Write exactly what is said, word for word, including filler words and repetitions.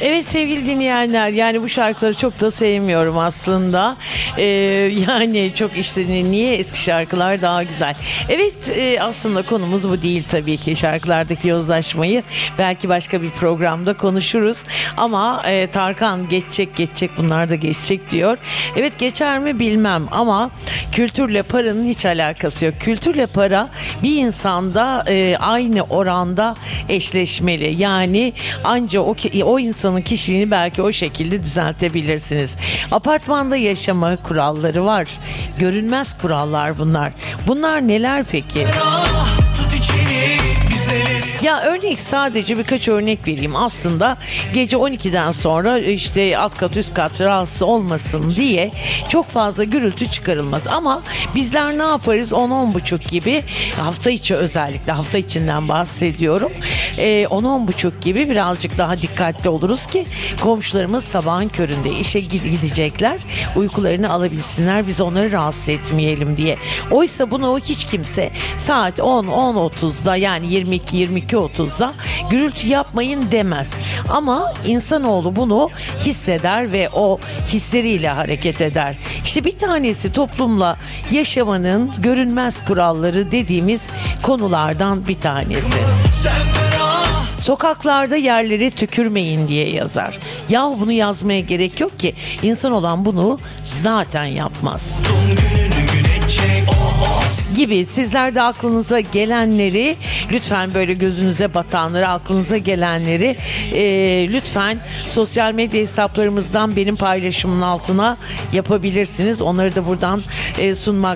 Evet sevgili dinleyenler, yani bu şarkıları çok da sevmiyorum aslında. Ee, yani çok işte niye eski şarkılar daha güzel. Evet e, aslında konumuz bu değil tabii ki, şarkılardaki yozlaşmayı belki başka bir programda konuşuruz. Ama e, Tarkan geçecek geçecek bunlar da geçecek diyor. Evet geçer mi bilmem ama kültürle paranın hiç alakası yok. Kültürle para bir insanda e, aynı oranda eşleşmeli. Yani anca o, o insanın kişiliğini belki o şekilde düzeltebilirsiniz. Apartmanda yaşama kuralları var. Görünmez kurallar bunlar. Bunlar neler peki? Ya örnek, sadece birkaç örnek vereyim. Aslında gece on ikiden sonra işte alt kat üst kat rahatsız olmasın diye çok fazla gürültü çıkarılmaz. Ama bizler ne yaparız? on on buçuk gibi, hafta içi, özellikle hafta içinden bahsediyorum. Ee, on on buçuk gibi birazcık daha dikkatli oluruz ki komşularımız sabahın köründe işe gidecekler. Uykularını alabilsinler. Biz onları rahatsız etmeyelim diye. Oysa bunu hiç kimse saat on on otuzda, yani yirmi iki yirmi iki otuzda gürültü yapmayın demez. Ama insanoğlu bunu hisseder ve o hisleriyle hareket eder. İşte bir tanesi toplumla yaşamanın görünmez kuralları dediğimiz konulardan bir tanesi. Sokaklarda yerlere tükürmeyin diye yazar. Yahu bunu yazmaya gerek yok ki. İnsan olan bunu zaten yapmaz. Gibi sizler de aklınıza gelenleri, lütfen böyle gözünüze batanları, aklınıza gelenleri e, lütfen sosyal medya hesaplarımızdan benim paylaşımın altına yapabilirsiniz. Onları da buradan e, sunmak